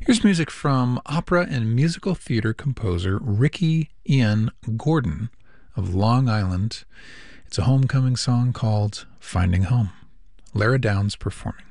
Here's music from opera and musical theater composer Ricky Ian Gordon of Long Island. It's a homecoming song called Finding Home. Lara Downs performing.